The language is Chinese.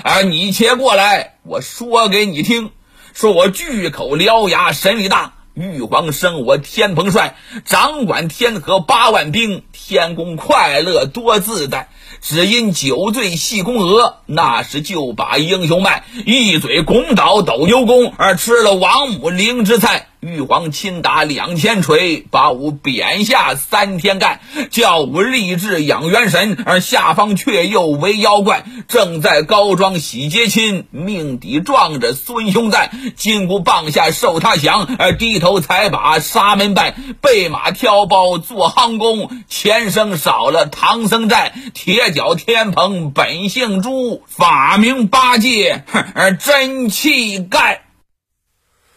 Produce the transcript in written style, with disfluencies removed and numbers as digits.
你且过来，我说给你听。说我巨口獠牙，神力大，玉皇生我天蓬帅，掌管天河8万兵，天宫快乐多自在。只因酒醉戏宫娥，那时就把英雄卖，一嘴拱倒斗牛宫，而吃了王母灵芝菜。玉皇亲打2000锤，把吾贬下3天干，叫吾立志养元神，而下方却又为妖怪。正在高庄喜结亲，命底撞着孙兄在，金箍棒下受他降，而低头才把沙门拜，备马挑包做夯工，前生少了唐僧债，铁脚天蓬本姓朱，法名八戒真气概。